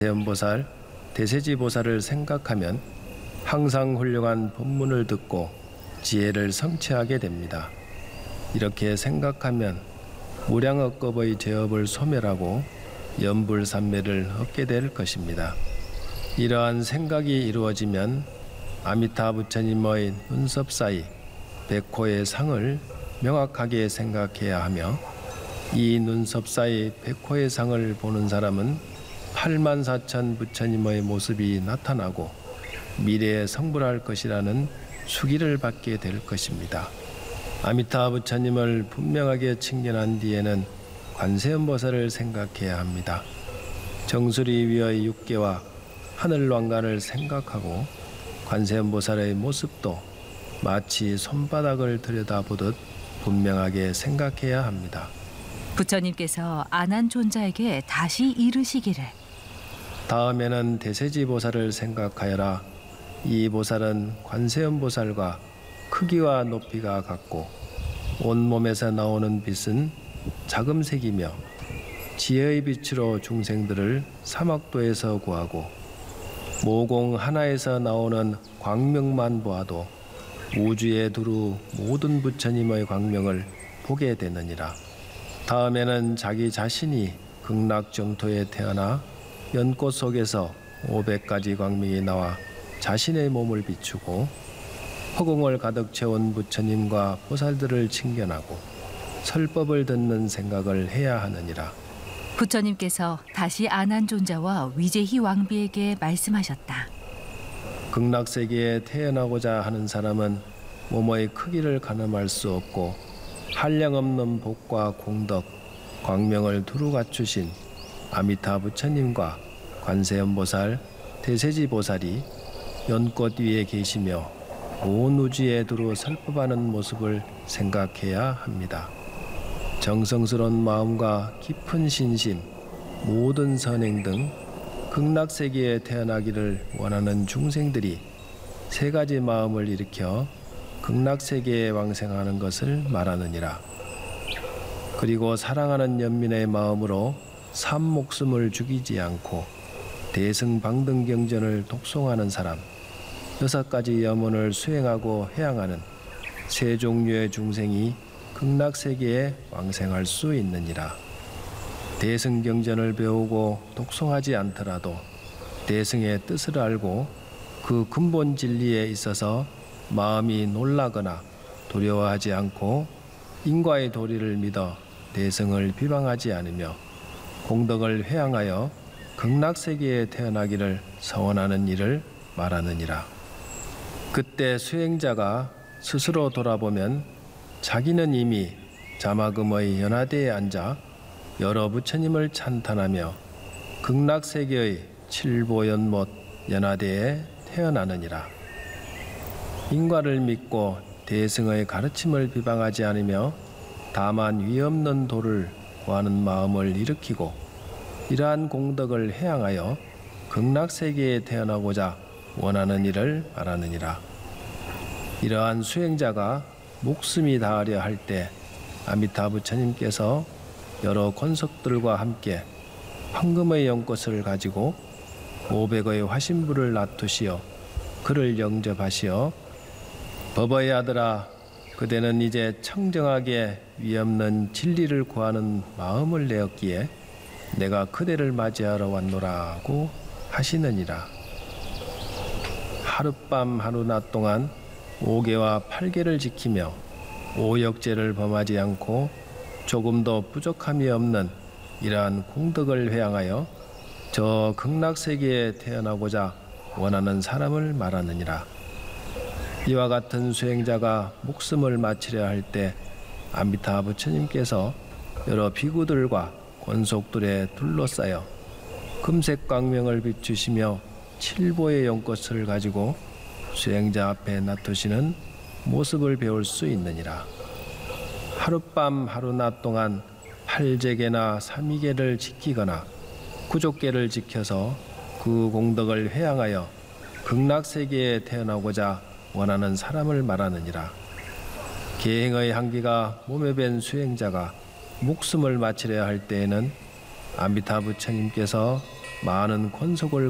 관세음보살, 대세지보살을 생각하면 항상 훌륭한 법문을 듣고 지혜를 성취하게 됩니다. 이렇게 생각하면 무량억겁의 죄업을 소멸하고 연불삼매를 얻게 될 것입니다. 이러한 생각이 이루어지면 아미타 부처님의 눈썹 사이 백호의 상을 명확하게 생각해야 하며, 이 눈썹 사이 백호의 상을 보는 사람은 84,000 부처님의 모습이 나타나고 미래에 성불할 것이라는 수기를 받게 될 것입니다. 아미타 부처님을 분명하게 칭견한 뒤에는 관세음보살을 생각해야 합니다. 정수리 위의 육계와 하늘왕관을 생각하고 관세음보살의 모습도 마치 손바닥을 들여다보듯 분명하게 생각해야 합니다. 부처님께서 아난존자에게 다시 이르시기를, 다음에는 대세지보살을 생각하여라. 이 보살은 관세음보살과 크기와 높이가 같고 온몸에서 나오는 빛은 자금색이며 지혜의 빛으로 중생들을 사막도에서 구하고, 모공 하나에서 나오는 광명만 보아도 우주에 두루 모든 부처님의 광명을 보게 되느니라. 다음에는 자기 자신이 극락정토에 태어나 연꽃 속에서 500가지 광명이 나와 자신의 몸을 비추고 허공을 가득 채운 부처님과 보살들을 칭견하고 설법을 듣는 생각을 해야 하느니라. 부처님께서 다시 아난존자와 위제희 왕비에게 말씀하셨다. 극락세계에 태어나고자 하는 사람은 몸의 크기를 가늠할 수 없고 한량없는 복과 공덕, 광명을 두루 갖추신 아미타 부처님과 관세음보살, 대세지보살이 연꽃 위에 계시며 온 우주에 두루 설법하는 모습을 생각해야 합니다. 정성스러운 마음과 깊은 신심, 모든 선행 등 극락세계에 태어나기를 원하는 중생들이 세 가지 마음을 일으켜 극락세계에 왕생하는 것을 말하느니라. 그리고 사랑하는 연민의 마음으로 삼목숨을 죽이지 않고 대승방등경전을 독송하는 사람, 6가지 염원을 수행하고 해양하는 세 종류의 중생이 극락세계에 왕생할 수 있느니라. 대승경전을 배우고 독송하지 않더라도 대승의 뜻을 알고 그 근본 진리에 있어서 마음이 놀라거나 두려워하지 않고 인과의 도리를 믿어 대승을 비방하지 않으며 공덕을 회양하여 극락세계에 태어나기를 서원하는 일을 말하느니라. 그때 수행자가 스스로 돌아보면 자기는 이미 자마금의 연화대에 앉아 여러 부처님을 찬탄하며 극락세계의 칠보연못 연화대에 태어나느니라. 인과를 믿고 대승의 가르침을 비방하지 않으며 다만 위없는 도를 구하는 마음을 일으키고 이러한 공덕을 해양하여 극락세계에 태어나고자 원하는 일을 말하느니라. 이러한 수행자가 목숨이 다하려 할 때 아미타 부처님께서 여러 권석들과 함께 황금의 연꽃을 가지고 500의 화신불을 놔두시어 그를 영접하시어, 법의 아들아, 그대는 이제 청정하게 위없는 진리를 구하는 마음을 내었기에 내가 그대를 맞이하러 왔노라고 하시느니라. 하룻밤 하루낮 동안 5계와 8계를 지키며 오역죄를 범하지 않고 조금도 부족함이 없는 이러한 공덕을 회양하여 저 극락세계에 태어나고자 원하는 사람을 말하느니라. 이와 같은 수행자가 목숨을 마치려 할 때 아미타 부처님께서 여러 비구들과 권속들에 둘러싸여 금색 광명을 비추시며 칠보의 연꽃을 가지고 수행자 앞에 놔두시는 모습을 배울 수 있느니라. 하룻밤 하루낮 동안 8제계나 3위계를 지키거나 9족계를 지켜서 그 공덕을 회양하여 극락세계에 태어나고자 원하는 사람을 말하느니라. 계행의 한기가 몸에 밴 수행자가 목숨을 마치려 할 때에는 아미타 부처님께서 많은 권속을